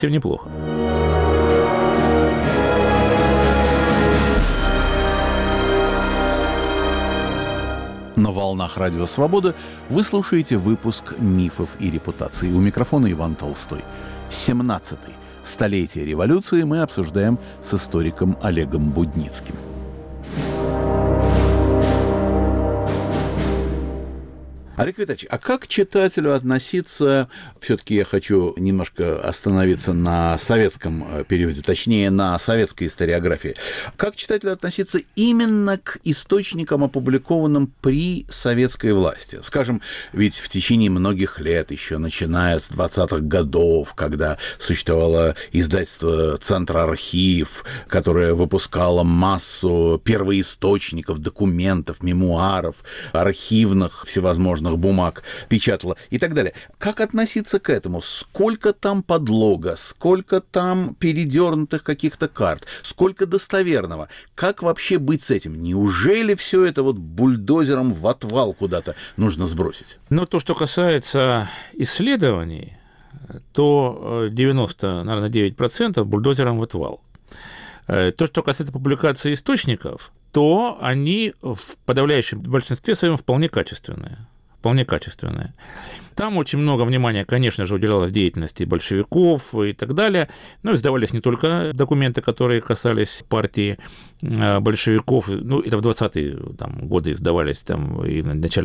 Всем неплохо. На волнах Радио Свобода вы слушаете выпуск «Мифов и репутаций». У микрофона Иван Толстой. 17-й столетие революции мы обсуждаем с историком Олегом Будницким. Олег Витальевич, а как читателю относиться, все-таки я хочу немножко остановиться на советском периоде, точнее, на советской историографии, как читателю относиться именно к источникам, опубликованным при советской власти? Скажем, ведь в течение многих лет, еще начиная с 20-х годов, когда существовало издательство «Центр-архив», которое выпускало массу первоисточников, документов, мемуаров, архивных всевозможных бумаг, печатала и так далее. Как относиться к этому? Сколько там подлога, сколько там передернутых каких-то карт, сколько достоверного? Как вообще быть с этим? Неужели все это вот бульдозером в отвал куда-то нужно сбросить? Ну, то, что касается исследований, то 99% бульдозером в отвал. То, что касается публикации источников, то они в подавляющем большинстве своем вполне качественные. Там очень много внимания, конечно же, уделялось деятельности большевиков и так далее, но издавались не только документы, которые касались партии большевиков, ну, это в 20-е годы издавались, там, и в начале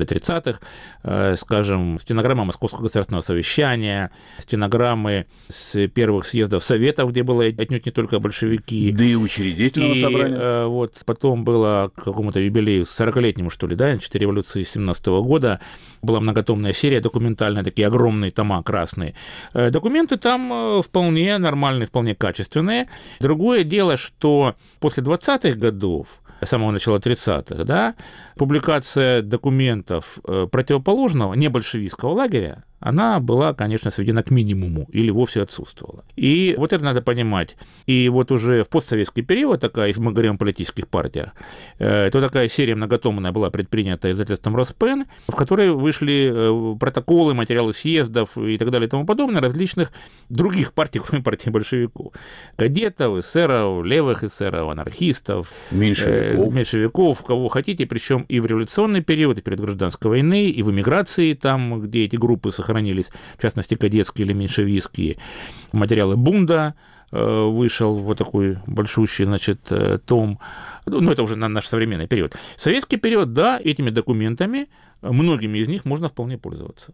30-х, скажем, стенограмма Московского государственного совещания, стенограммы с первых съездов Советов, где было отнюдь не только большевики. Да и учредительного собрания. Вот потом было к какому-то юбилею, 40-летнему, что ли, да, 4 революции 17-го года, была многотомная серия документальная, такие огромные тома красные. Документы там вполне нормальные, вполне качественные. Другое дело, что после 20-х годов, с самого начала 30-х, да, публикация документов противоположного, не большевистского лагеря, она была, конечно, сведена к минимуму или вовсе отсутствовала. И вот это надо понимать. И вот уже в постсоветский период, такая, если мы говорим о политических партиях, то такая серия многотомная была предпринята издательством «Роспен», в которой вышли протоколы, материалы съездов и так далее и тому подобное различных других партий, кроме партии большевиков. Кадетов, эсеров, левых эсеров, анархистов, меньшевиков, кого хотите, причем и в революционный период, и перед гражданской войной, и в эмиграции, там, где эти группы сохранились, в частности, кадетские или меньшевистские. Материалы Бунда вышел вот такой большущий, значит, том. Ну, это уже на наш современный период. Советский период, да, этими документами, многими из них можно вполне пользоваться.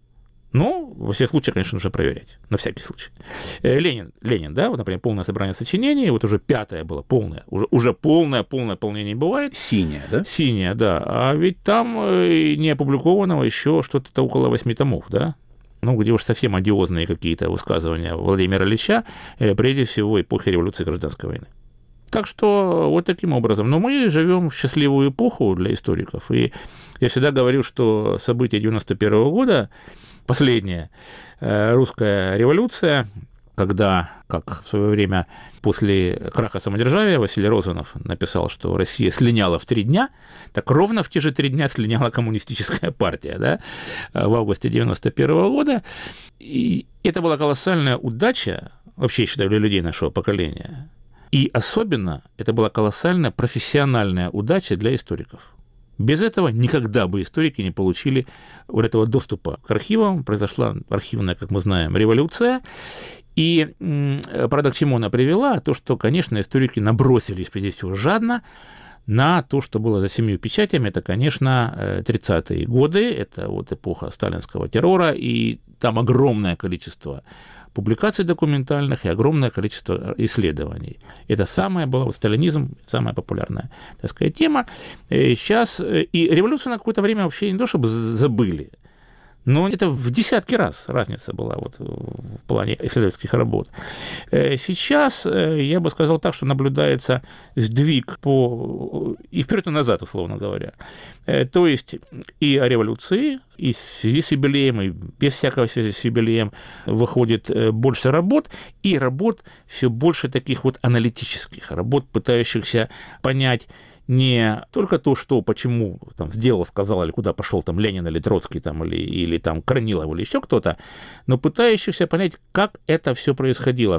Но, во всех случаях, конечно, нужно проверять, на всякий случай. Ленин, да, вот, например, полное собрание сочинений, вот уже 5-е было полное, уже полное полнение бывает. Синее, да? Синее, да. А ведь там не опубликованного еще что-то около 8 томов, да? Ну, где уж совсем одиозные какие-то высказывания Владимира Ильича, прежде всего, эпохи революции и гражданской войны. Так что вот таким образом. Но мы живем в счастливую эпоху для историков. И я всегда говорю, что события 91-го года, последняя русская революция, когда, как в свое время после краха самодержавия Василий Розанов написал, что Россия слиняла в 3 дня, так ровно в те же 3 дня слиняла коммунистическая партия, да, в августе 91-го года. И это была колоссальная удача, вообще, я считаю, для людей нашего поколения. И особенно это была колоссальная профессиональная удача для историков. Без этого никогда бы историки не получили вот этого доступа к архивам. Произошла архивная, как мы знаем, революция. И правда, к чему она привела? То, что, конечно, историки набросились, прежде всего, жадно на то, что было за 7 печатями. Это, конечно, 30-е годы, это вот эпоха сталинского террора, и там огромное количество публикаций документальных и огромное количество исследований. Это самая была, вот сталинизм, самая популярная, так сказать, тема. Сейчас и революцию на какое-то время вообще не то, чтобы забыли, но это в десятки раз разница была вот в плане исследовательских работ. Сейчас, я бы сказал так, что наблюдается сдвиг и вперед и назад, условно говоря. То есть и о революции, и в связи с юбилеем, и без всякого связи с юбилеем выходит больше работ, и работ все больше таких вот аналитических, работ, пытающихся понять не только то, что, почему там сделал, сказал, или куда пошел там Ленин или Троцкий, там, или там Корнилов, или еще кто-то, но пытающихся понять, как это все происходило.